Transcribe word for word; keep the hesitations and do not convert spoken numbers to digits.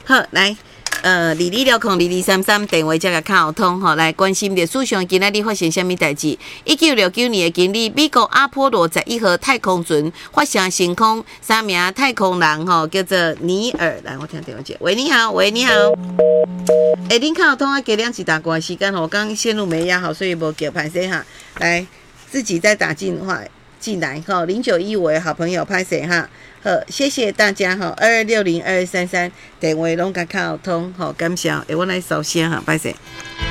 好，来。呃，二二六零二二三三电话才甲卡通吼，来关心历史上今仔日发生什么代志？一九六九年的今日，美国阿波罗十一号太空船发射升空，三名太空人吼叫做尼尔。来，我听电话接。喂，你好，喂，你好。哎、欸，恁卡通啊，给两次打过来时间吼，我刚线路没压好，所以无叫拍摄哈。来，自己再打进话进来哈，零九一五的好朋友拍摄哈。好，谢谢大家哈，二二六零二二三三电话拢甲卡通，好，感谢，诶，我来收声哈，拜谢。